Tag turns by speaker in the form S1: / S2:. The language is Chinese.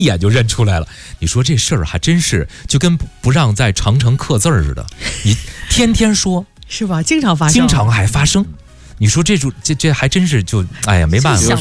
S1: 一眼就认出来了。你说这事儿还真是就跟不让在长城刻字似的，你天天说
S2: 是吧？经常发生，
S1: 经常还发生。你说这还真是就哎呀没办法。